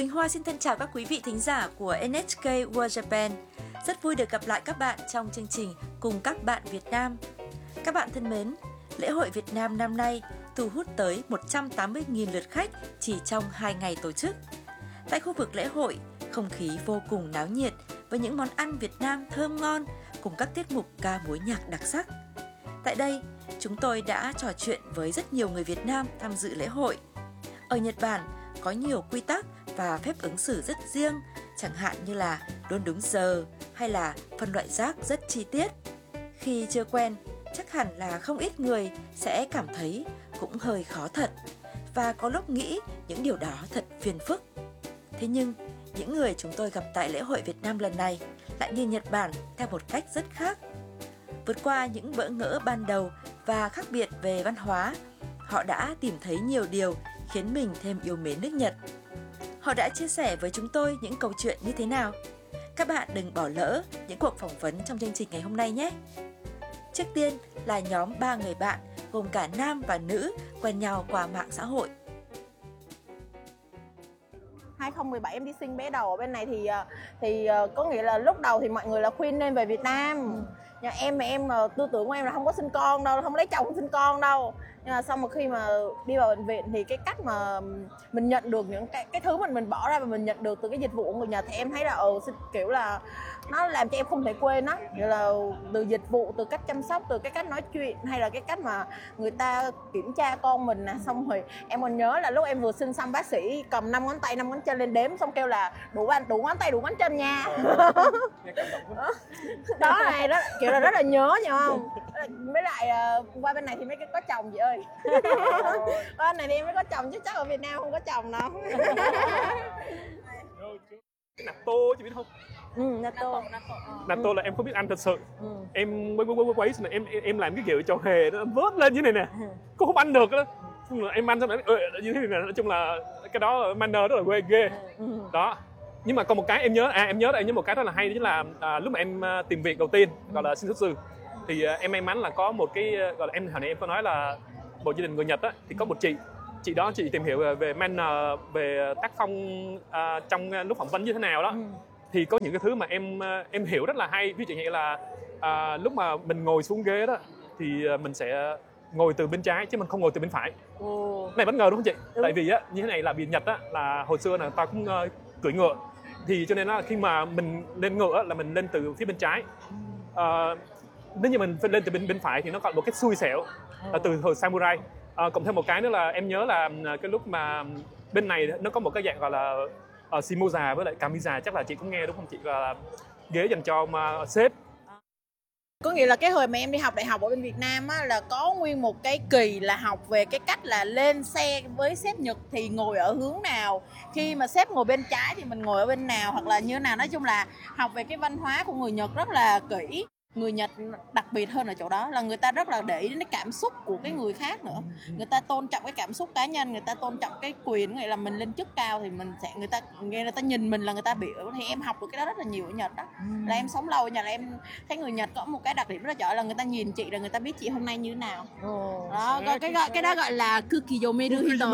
Quỳnh Hoa xin thân chào các quý vị thính giả của NHK World Japan. Rất vui được gặp lại các bạn trong chương trình Cùng các bạn Việt Nam. Các bạn thân mến, lễ hội Việt Nam năm nay thu hút tới 180.000 lượt khách chỉ trong 2 ngày tổ chức. Tại khu vực lễ hội, không khí vô cùng náo nhiệt với những món ăn Việt Nam thơm ngon cùng các tiết mục ca mối nhạc đặc sắc. Tại đây, chúng tôi đã trò chuyện với rất nhiều người Việt Nam tham dự lễ hội. Ở Nhật Bản, có nhiều quy tắc và phép ứng xử rất riêng, chẳng hạn như là luôn đúng giờ hay là phân loại rác rất chi tiết. Khi chưa quen, chắc hẳn là không ít người sẽ cảm thấy cũng hơi khó thật và có lúc nghĩ những điều đó thật phiền phức. Thế nhưng, những người chúng tôi gặp tại lễ hội Việt Nam lần này lại nhìn Nhật Bản theo một cách rất khác. Vượt qua những bỡ ngỡ ban đầu và khác biệt về văn hóa, họ đã tìm thấy nhiều điều khiến mình thêm yêu mến nước Nhật. Họ đã chia sẻ với chúng tôi những câu chuyện như thế nào? Các bạn đừng bỏ lỡ những cuộc phỏng vấn trong chương trình ngày hôm nay nhé! Trước tiên là nhóm 3 người bạn gồm cả nam và nữ quen nhau qua mạng xã hội. 2017 em đi sinh bé đầu ở bên này thì có nghĩa là lúc đầu thì mọi người là khuyên nên về Việt Nam. Nhà em mà tư tưởng của em là không có sinh con đâu, không lấy chồng không sinh con đâu. Nhưng mà sau một khi mà đi vào bệnh viện thì cái cách mà mình nhận được những cái thứ mình bỏ ra và mình nhận được từ cái dịch vụ của người Nhật thì em thấy là kiểu là nó làm cho em không thể quên á. Như là từ dịch vụ, từ cách chăm sóc, từ cái cách nói chuyện hay là cái cách mà người ta kiểm tra con mình nè. Xong rồi em còn nhớ là lúc em vừa sinh xong bác sĩ cầm 5 ngón tay 5 ngón chân lên đếm xong kêu là đủ ngón tay đủ ngón chân nha. Đó này đó kiểu là rất là nhớ nha không. Với lại qua bên này thì mới có chồng chị ơi. Bên này thì em mới có chồng chứ chắc ở Việt Nam không có chồng đâu. Cái natto chị biết không? Natto là em không biết ăn thật sự. Em quấy em làm cái kiểu trò hề nó vớt lên như này nè, cô không ăn được đó. Em ăn xong rồi như thế này nè, nói chung là cái đó manner rất là ghê. Đó. Nhưng mà còn một cái em nhớ một cái rất là hay, đó chính là lúc mà em tìm việc đầu tiên gọi là xin xuất sư thì em may mắn là có một cái gọi là hồi nãy em có nói là một gia đình người Nhật á, thì có một chị đó chị tìm hiểu về manner, về tác phong trong lúc phỏng vấn như thế nào đó. Thì có những cái thứ mà em hiểu rất là hay. Ví dụ như là lúc mà mình ngồi xuống ghế đó thì mình sẽ ngồi từ bên trái chứ mình không ngồi từ bên phải. Này bất ngờ đúng không chị? Tại vì á như thế này là vì Nhật á là hồi xưa là ta cũng cưỡi ngựa, thì cho nên là khi mà mình lên ngựa là mình lên từ phía bên trái. Nếu như mình lên từ bên phải thì nó còn một cái xui xẻo là từ thời samurai. Cộng thêm một cái nữa là em nhớ là cái lúc mà bên này nó có một cái dạng gọi là shimoza với lại kamiza, chắc là chị cũng nghe đúng không chị, là ghế dành cho sếp. Có nghĩa là cái hồi mà em đi học đại học ở bên Việt Nam á, là có nguyên một cái kỳ là học về cái cách là lên xe với sếp Nhật thì ngồi ở hướng nào, khi mà sếp ngồi bên trái thì mình ngồi ở bên nào hoặc là như thế nào. Nói chung là học về cái văn hóa của người Nhật rất là kỹ. Người Nhật đặc biệt hơn ở chỗ đó là người ta rất là để ý đến cái cảm xúc của cái người khác nữa. Người ta tôn trọng cái cảm xúc cá nhân, người ta tôn trọng cái quyền, nghĩa là mình lên chức cao thì mình sẽ người ta nhìn mình là người ta biểu. Thì em học được cái đó rất là nhiều ở Nhật đó. Là em sống lâu ở Nhật là em thấy người Nhật có một cái đặc điểm rất là giỏi là người ta nhìn chị là người ta biết chị hôm nay như thế nào. Đó, cái đó gọi là kukiyomeru hito.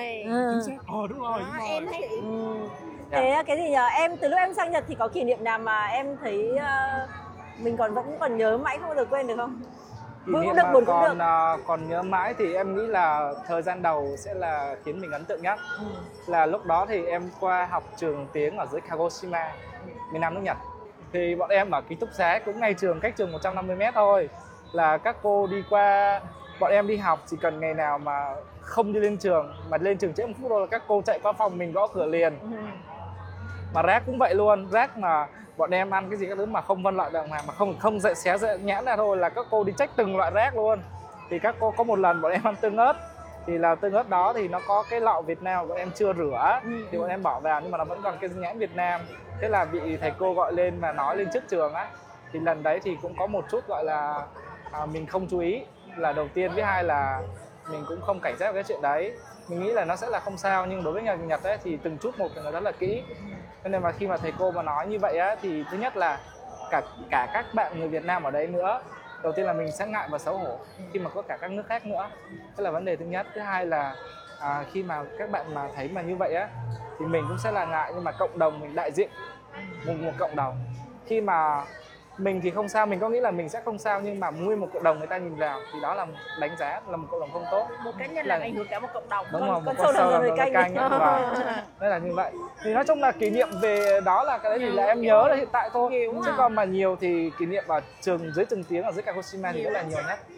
Đúng rồi. Em thấy thế cái gì nhờ em từ lúc em sang Nhật thì có kỷ niệm nào mà em thấy mình vẫn còn nhớ mãi không bao giờ quên được không? Kỷ niệm mà còn nhớ mãi thì em nghĩ là thời gian đầu sẽ là khiến mình ấn tượng nhất. Là lúc đó thì em qua học trường tiếng ở dưới Kagoshima, miền Nam nước Nhật. Thì bọn em ở ký túc xá cũng ngay trường, cách trường 150m thôi. Là các cô đi qua, bọn em đi học chỉ cần ngày nào mà không đi lên trường, mà lên trường trễ 1 phút thôi là các cô chạy qua phòng mình gõ cửa liền. Mà rác cũng vậy luôn, rác mà bọn em ăn cái gì các thứ mà không phân loại đàng hoàng, mà không xé nhãn ra thôi là các cô đi check từng loại rác luôn. Thì các cô có một lần bọn em ăn tương ớt, thì là tương ớt đó thì nó có cái lọ Việt Nam bọn em chưa rửa, thì bọn em bỏ vào nhưng mà nó vẫn còn cái nhãn Việt Nam. Thế là bị thầy cô gọi lên và nói lên trước trường á. Thì lần đấy thì cũng có một chút gọi là mình không chú ý là đầu tiên, với hai là mình cũng không cảnh giác với cái chuyện đấy. Mình nghĩ là nó sẽ là không sao, nhưng đối với người Nhật ấy thì từng chút một thì nó rất là kỹ. Cho nên mà khi mà thầy cô mà nói như vậy á, thì thứ nhất là cả các bạn người Việt Nam ở đấy nữa, đầu tiên là mình sẽ ngại và xấu hổ khi mà có cả các nước khác nữa. Đó là vấn đề thứ nhất. Thứ hai là khi mà các bạn mà thấy mà như vậy á thì mình cũng sẽ là ngại, nhưng mà cộng đồng mình đại diện một cộng đồng. Khi mà mình thì không sao, mình có nghĩ là mình sẽ không sao, nhưng mà nguyên một cộng đồng người ta nhìn vào thì đó là đánh giá là một cộng đồng không tốt. Một cá nhân làm ảnh hưởng cả một cộng đồng. Đúng rồi, một con sâu là nổi nồi canh ấy. Nên là như vậy. Thì nói chung là kỷ niệm về đó là cái đấy thì là em nhớ là hiện tại thôi. Chứ còn mà nhiều thì kỷ niệm ở dưới trường tiếng ở dưới Kagoshima thì rất là nhiều nhất.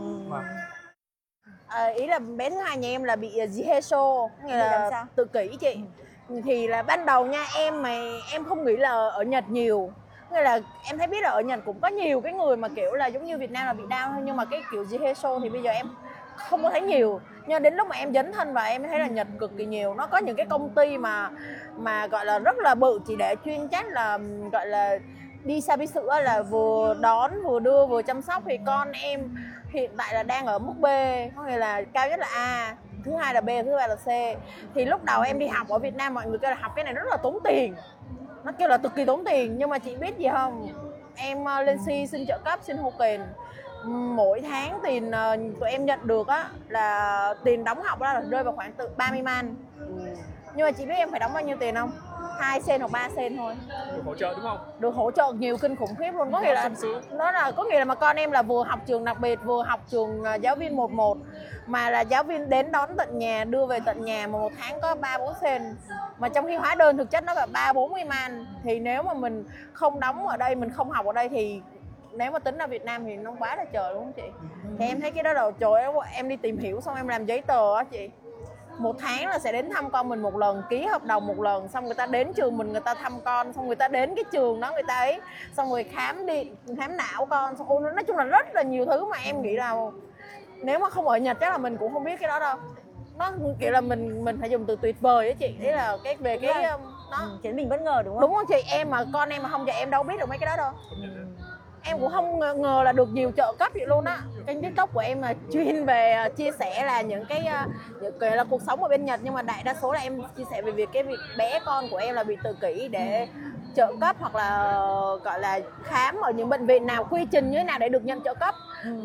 Ý là bé thứ hai nhà em là bị jiheisho, nghĩa là tự kỷ chị. Thì là ban đầu nha, em không nghĩ là ở Nhật nhiều. Nghĩa là em thấy biết là ở Nhật cũng có nhiều cái người mà kiểu là giống như Việt Nam là bị down thôi, nhưng mà cái kiểu jiheisho thì bây giờ em không có thấy nhiều. Nhưng đến lúc mà em dấn thân vào em thấy là Nhật cực kỳ nhiều. Nó có những cái công ty mà gọi là rất là bự, chỉ để chuyên trách là gọi là đi xa bí sữa, là vừa đón vừa đưa vừa chăm sóc. Thì con em hiện tại là đang ở mức B, có nghĩa là cao nhất là A, thứ hai là B, thứ ba là C. Thì lúc đầu em đi học ở Việt Nam mọi người kêu là học cái này rất là tốn tiền, nó kêu là cực kỳ tốn tiền. Nhưng mà chị biết gì không, em lên xin trợ cấp, xin hô kền, mỗi tháng tiền tụi em nhận được á là tiền đóng học đó là rơi vào khoảng từ 30 man. Nhưng mà chị biết em phải đóng bao nhiêu tiền không? 2 sen hoặc 3 sen thôi. Được hỗ trợ đúng không? Được hỗ trợ nhiều kinh khủng khiếp luôn. Có nghĩa là có nghĩa là mà con em là vừa học trường đặc biệt, vừa học trường giáo viên 1-1, mà là giáo viên đến đón tận nhà, đưa về tận nhà, mà một tháng có 3-4 sen. Mà trong khi hóa đơn thực chất nó là 30-40 man. Thì nếu mà mình không đóng ở đây, mình không học ở đây thì nếu mà tính ra Việt Nam thì nó quá là trời đúng không chị? Thì em thấy cái đó là trời ơi, em đi tìm hiểu xong em làm giấy tờ á chị. Một tháng là sẽ đến thăm con mình một lần, ký hợp đồng một lần, xong người ta đến trường mình, người ta thăm con, xong người ta đến cái trường đó người ta ấy, xong rồi khám não con, xong nói chung là rất là nhiều thứ mà em nghĩ là nếu mà không ở Nhật chắc là mình cũng không biết cái đó đâu. Nó kiểu là mình phải dùng từ tuyệt vời á chị, đấy là cái về cái nó khiến mình bất ngờ đúng không? Đúng không chị? Em mà con em mà không dạy em đâu biết được mấy cái đó đâu. Em cũng không ngờ là được nhiều trợ cấp vậy luôn á. Kênh TikTok của em là chuyên về chia sẻ là những cái là cuộc sống ở bên Nhật, nhưng mà đại đa số là em chia sẻ về việc bé con của em là bị tự kỷ, để trợ cấp hoặc là gọi là khám ở những bệnh viện nào, quy trình như thế nào để được nhận trợ cấp.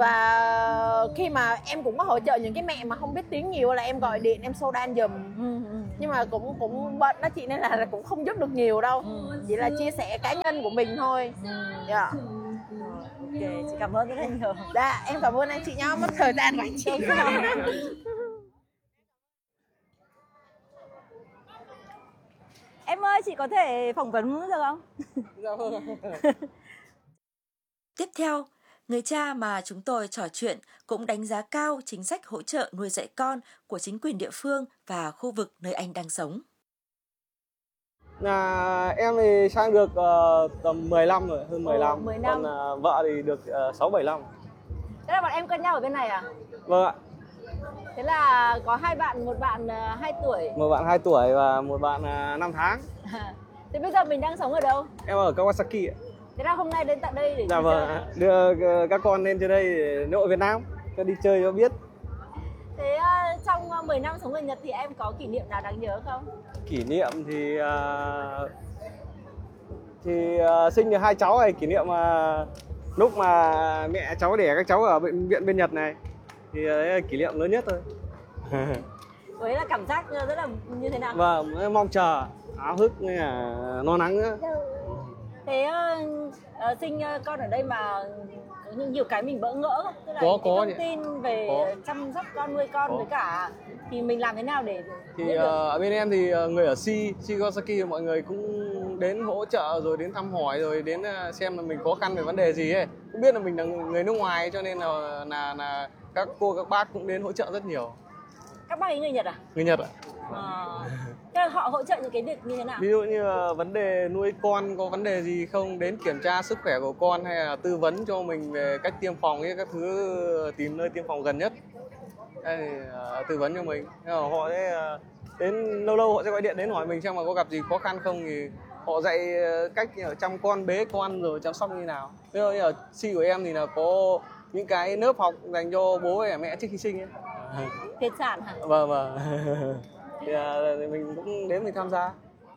Và khi mà em cũng có hỗ trợ những cái mẹ mà không biết tiếng nhiều là em gọi điện em show đan giùm. Nhưng mà cũng bận đó chị, nên là cũng không giúp được nhiều đâu. Chỉ là chia sẻ cá nhân của mình thôi. Yeah. Ok, chị cảm ơn rất là nhiều. Dạ, em cảm ơn anh chị nhá, mất thời gian của anh chị. Em ơi, chị có thể phỏng vấn được không? Tiếp theo, người cha mà chúng tôi trò chuyện cũng đánh giá cao chính sách hỗ trợ nuôi dạy con của chính quyền địa phương và khu vực nơi anh đang sống. Em thì sang được tầm 10 năm rồi, hơn 10 năm. 10 năm. Còn vợ thì được 6-7 năm. Thế là bọn em quen nhau ở bên này à? Vâng ạ. Thế là có hai bạn, một bạn 2 tuổi. Một bạn 2 tuổi và một bạn 5 tháng. Thế bây giờ mình đang sống ở đâu? Em ở Kawasaki ạ. Thế là hôm nay đến tận đây để Dạ đi vâng, chơi. đưa các con lên trên đây để nội Việt Nam, cho đi chơi cho biết. Thế trong 10 năm sống ở Nhật thì em có kỷ niệm nào đáng nhớ không? Kỷ niệm thì sinh được 2 cháu này, kỷ niệm lúc mà mẹ cháu đẻ các cháu ở bệnh viện bên Nhật này thì đấy là kỷ niệm lớn nhất thôi. Đấy là cảm giác rất là như thế nào? Vâng, mong chờ, háo hức với là lo lắng nữa. Thế sinh con ở đây mà có nhiều cái mình bỡ ngỡ không? Tức là Có thông chị. tin về chăm sóc con, nuôi con với cả thì mình làm thế nào để Thì biết được? ở bên em thì người ở Shigasaki mọi người cũng đến hỗ trợ rồi đến thăm hỏi rồi đến xem là mình khó khăn về vấn đề gì ấy. Cũng biết là mình là người nước ngoài cho nên là các cô các bác cũng đến hỗ trợ rất nhiều. Các bác ấy người Nhật à? Người Nhật ạ. Thế là họ hỗ trợ những cái việc như thế nào? Ví dụ như vấn đề nuôi con có vấn đề gì không, đến kiểm tra sức khỏe của con hay là tư vấn cho mình về cách tiêm phòng ấy, các thứ, tìm nơi tiêm phòng gần nhất. Đây thì tư vấn cho mình. Họ sẽ đến lâu họ sẽ gọi điện đến hỏi mình xem mà có gặp gì khó khăn không, thì họ dạy cách chăm con, bế con rồi chăm sóc như nào. Ví dụ như ở Si của em thì là có những cái lớp học dành cho bố và mẹ trước khi sinh ấy. Thiệt sản hả? Vâng. Thì mình cũng đến mình tham gia.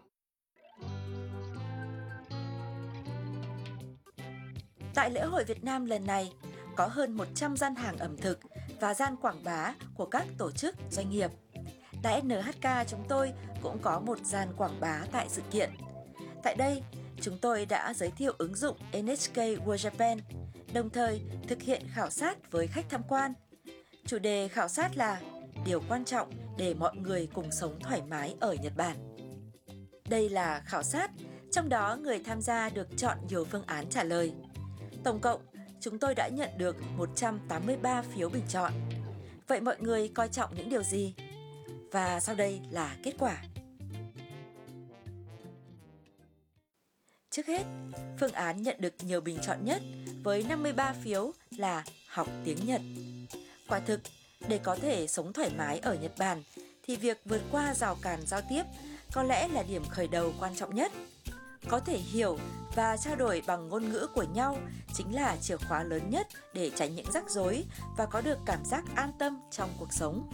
Tại lễ hội Việt Nam lần này, có hơn 100 gian hàng ẩm thực và gian quảng bá của các tổ chức doanh nghiệp. Tại NHK chúng tôi cũng có một dàn quảng bá tại sự kiện. Tại đây, chúng tôi đã giới thiệu ứng dụng NHK World Japan, đồng thời thực hiện khảo sát với khách tham quan. Chủ đề khảo sát là điều quan trọng để mọi người cùng sống thoải mái ở Nhật Bản. Đây là khảo sát, trong đó người tham gia được chọn nhiều phương án trả lời. Tổng cộng, chúng tôi đã nhận được 183 phiếu bình chọn. Vậy mọi người coi trọng những điều gì? Và sau đây là kết quả. Trước hết, phương án nhận được nhiều bình chọn nhất với 53 phiếu là học tiếng Nhật. Quả thực, để có thể sống thoải mái ở Nhật Bản thì việc vượt qua rào cản giao tiếp có lẽ là điểm khởi đầu quan trọng nhất. Có thể hiểu và trao đổi bằng ngôn ngữ của nhau chính là chìa khóa lớn nhất để tránh những rắc rối và có được cảm giác an tâm trong cuộc sống.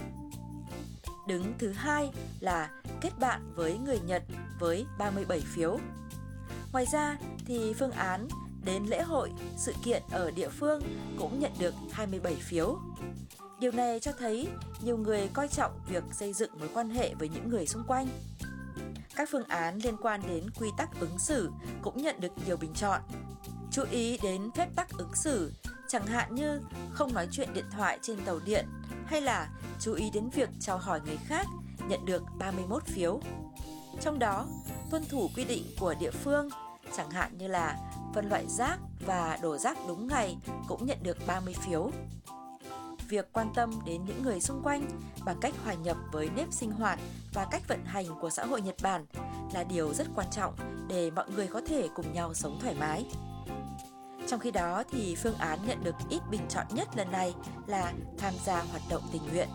Đứng thứ hai là kết bạn với người Nhật với 37 phiếu. Ngoài ra thì phương án đến lễ hội, sự kiện ở địa phương cũng nhận được 27 phiếu. Điều này cho thấy nhiều người coi trọng việc xây dựng mối quan hệ với những người xung quanh. Các phương án liên quan đến quy tắc ứng xử cũng nhận được nhiều bình chọn. Chú ý đến phép tắc ứng xử, chẳng hạn như không nói chuyện điện thoại trên tàu điện hay là chú ý đến việc chào hỏi người khác, nhận được 31 phiếu. Trong đó, tuân thủ quy định của địa phương, chẳng hạn như là phân loại rác và đổ rác đúng ngày cũng nhận được 30 phiếu. Việc quan tâm đến những người xung quanh bằng cách hòa nhập với nếp sinh hoạt và cách vận hành của xã hội Nhật Bản là điều rất quan trọng để mọi người có thể cùng nhau sống thoải mái. Trong khi đó thì phương án nhận được ít bình chọn nhất lần này là tham gia hoạt động tình nguyện.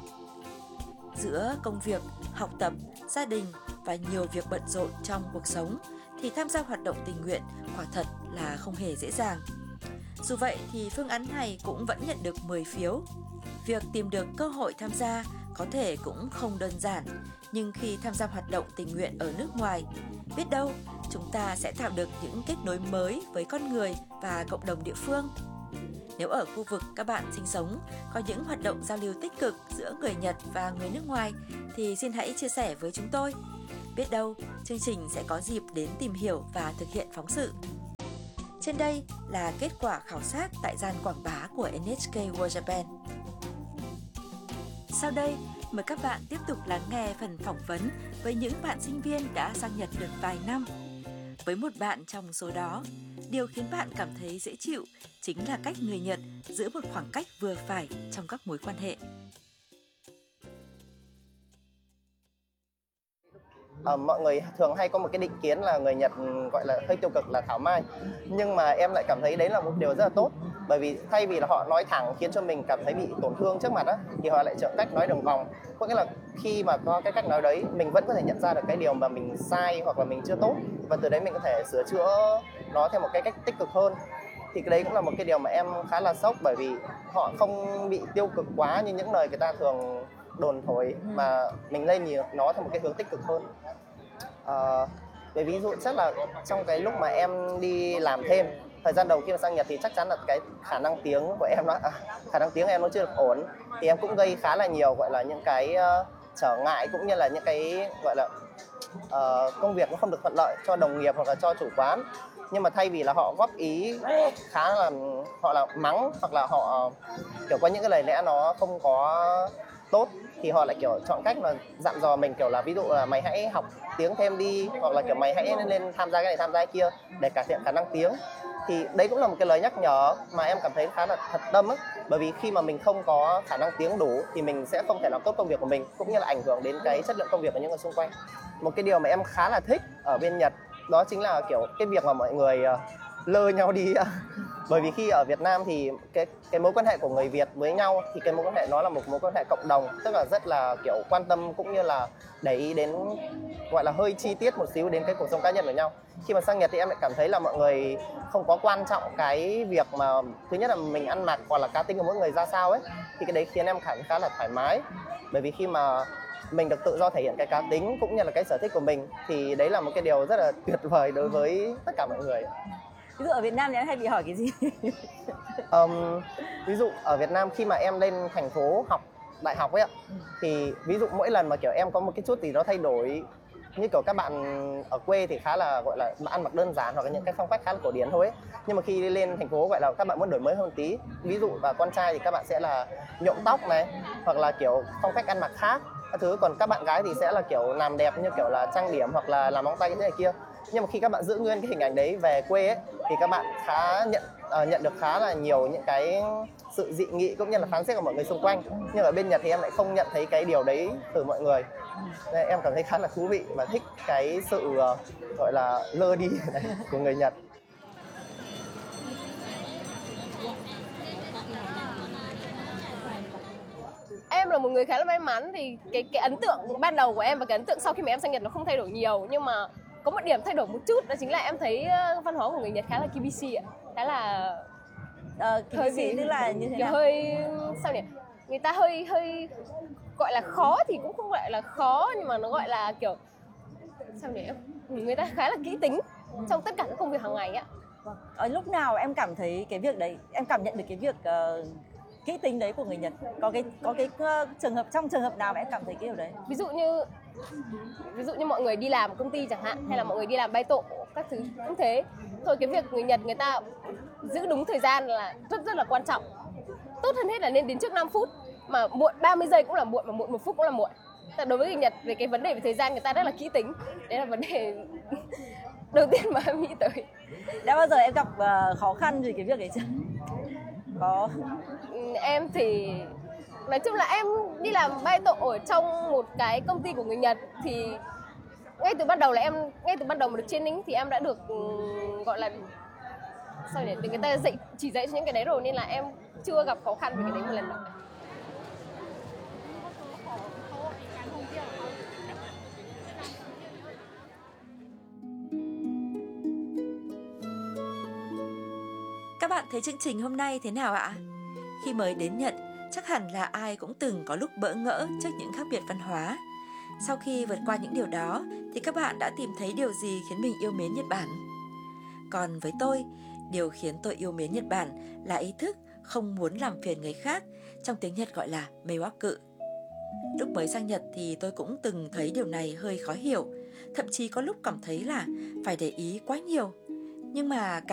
Giữa công việc, học tập, gia đình và nhiều việc bận rộn trong cuộc sống thì tham gia hoạt động tình nguyện quả thật là không hề dễ dàng. Dù vậy thì phương án này cũng vẫn nhận được 10 phiếu. Việc tìm được cơ hội tham gia có thể cũng không đơn giản, nhưng khi tham gia hoạt động tình nguyện ở nước ngoài, biết đâu chúng ta sẽ tạo được những kết nối mới với con người và cộng đồng địa phương. Nếu ở khu vực các bạn sinh sống có những hoạt động giao lưu tích cực giữa người Nhật và người nước ngoài thì xin hãy chia sẻ với chúng tôi. Biết đâu, chương trình sẽ có dịp đến tìm hiểu và thực hiện phóng sự. Trên đây là kết quả khảo sát tại gian quảng bá của NHK World Japan. Sau đây, mời các bạn tiếp tục lắng nghe phần phỏng vấn với những bạn sinh viên đã sang Nhật được vài năm. Với một bạn trong số đó, điều khiến bạn cảm thấy dễ chịu chính là cách người Nhật giữ một khoảng cách vừa phải trong các mối quan hệ. Mọi người thường hay có một cái định kiến là người Nhật gọi là hơi tiêu cực, là thảo mai. Nhưng mà em lại cảm thấy đấy là một điều rất là tốt. Bởi vì thay vì là họ nói thẳng khiến cho mình cảm thấy bị tổn thương trước mặt á, thì họ lại chọn cách nói đường vòng. Có nghĩa là khi mà có cái cách nói đấy, mình vẫn có thể nhận ra được cái điều mà mình sai hoặc là mình chưa tốt, và từ đấy mình có thể sửa chữa nó theo một cái cách tích cực hơn. Thì cái đấy cũng là một cái điều mà em khá là sốc, bởi vì họ không bị tiêu cực quá như những lời người ta thường đồn thổi, mà mình lên nhiều nó theo một cái hướng tích cực hơn. Về ví dụ chắc là trong cái lúc mà em đi làm thêm, thời gian đầu khi mà sang Nhật thì chắc chắn là cái khả năng tiếng của em nó chưa được ổn, thì em cũng gây khá là nhiều gọi là những cái trở ngại, cũng như là những cái gọi là công việc nó không được thuận lợi cho đồng nghiệp hoặc là cho chủ quán. Nhưng mà thay vì là họ góp ý khá là họ là mắng, hoặc là họ kiểu có những cái lời lẽ nó không có tốt, thì họ lại kiểu chọn cách mà dặn dò mình, kiểu là ví dụ là mày hãy học tiếng thêm đi, hoặc là kiểu mày hãy lên tham gia cái này tham gia cái kia để cải thiện khả năng tiếng. Thì đấy cũng là một cái lời nhắc nhở mà em cảm thấy khá là thật tâm ấy. Bởi vì khi mà mình không có khả năng tiếng đủ thì mình sẽ không thể làm tốt công việc của mình, cũng như là ảnh hưởng đến cái chất lượng công việc của những người xung quanh. Một cái điều mà em khá là thích ở bên Nhật đó chính là kiểu cái việc mà mọi người lơ nhau đi. Bởi vì khi ở Việt Nam thì cái mối quan hệ của người Việt với nhau thì cái mối quan hệ nó là một mối quan hệ cộng đồng, tức là rất là kiểu quan tâm cũng như là để ý đến gọi là hơi chi tiết một xíu đến cái cuộc sống cá nhân của nhau. Khi mà sang Nhật thì em lại cảm thấy là mọi người không có quan trọng cái việc mà thứ nhất là mình ăn mặc hoặc là cá tính của mỗi người ra sao ấy, thì cái đấy khiến em cảm thấy khá là thoải mái. Bởi vì khi mà mình được tự do thể hiện cái cá tính cũng như là cái sở thích của mình thì đấy là một cái điều rất là tuyệt vời đối với tất cả mọi người. Ví dụ ở Việt Nam thì em hay bị hỏi cái gì? Ví dụ ở Việt Nam khi mà em lên thành phố học đại học ấy ạ, thì ví dụ mỗi lần mà kiểu em có một cái chút gì nó thay đổi, như kiểu các bạn ở quê thì khá là gọi là ăn mặc đơn giản hoặc là những cái phong cách khá là cổ điển thôi ấy. Nhưng mà khi lên thành phố gọi là các bạn muốn đổi mới hơn tí, ví dụ và con trai thì các bạn sẽ là nhuộm tóc này, hoặc là kiểu phong cách ăn mặc khác các thứ, còn các bạn gái thì sẽ là kiểu làm đẹp như kiểu là trang điểm hoặc là làm móng tay cái này kia. Nhưng mà khi các bạn giữ nguyên cái hình ảnh đấy về quê ấy, thì các bạn nhận được khá là nhiều những cái sự dị nghị cũng như là phán xét của mọi người xung quanh. Nhưng ở bên Nhật thì em lại không nhận thấy cái điều đấy từ mọi người. Nên em cảm thấy khá là thú vị và thích cái sự gọi là lơ đi này của người Nhật. Em là một người khá là may mắn, thì cái ấn tượng ban đầu của em và cái ấn tượng sau khi mà em sang Nhật nó không thay đổi nhiều, nhưng mà có một điểm thay đổi một chút, đó chính là em thấy văn hóa của người Nhật khá là kibisi ạ, khá là kibisi tức là như thế nào? Hơi sao nhỉ, người ta hơi gọi là khó thì cũng không gọi là khó, nhưng mà nó gọi là kiểu sao nhỉ, người ta khá là kỹ tính trong tất cả các công việc hàng ngày ạ. Ở lúc nào em cảm thấy cái việc đấy, em cảm nhận được cái việc kỹ tính đấy của người Nhật? Có cái trong trường hợp nào mà em cảm thấy cái điều đấy? Ví dụ như mọi người đi làm ở công ty chẳng hạn, hay là mọi người đi làm bay tổ các thứ cũng thế thôi. Cái việc người Nhật người ta giữ đúng thời gian là rất là quan trọng. Tốt hơn hết là nên đến trước 5 phút, mà muộn 30 giây cũng là muộn, mà muộn 1 phút cũng là muộn. Đối với người Nhật về cái vấn đề về thời gian người ta rất là kỹ tính. Đấy là vấn đề đầu tiên mà em nghĩ tới. Đã bao giờ em gặp khó khăn vì cái việc đấy chưa? Có. Em thì nói chung là em đi làm bay tổ ở trong một cái công ty của người Nhật, thì ngay từ ban đầu mà được training thì em đã được gọi là sao để người ta chỉ dạy cho những cái đấy rồi, nên là em chưa gặp khó khăn về cái đấy một lần nào. Các bạn thấy chương trình hôm nay thế nào ạ? Khi mới đến Nhật, chắc hẳn là ai cũng từng có lúc bỡ ngỡ trước những khác biệt văn hóa. Sau khi vượt qua những điều đó, thì các bạn đã tìm thấy điều gì khiến mình yêu mến Nhật Bản? Còn với tôi, điều khiến tôi yêu mến Nhật Bản là ý thức không muốn làm phiền người khác, trong tiếng Nhật gọi là meiwaku. Lúc mới sang Nhật thì tôi cũng từng thấy điều này hơi khó hiểu, thậm chí có lúc cảm thấy là phải để ý quá nhiều. Nhưng mà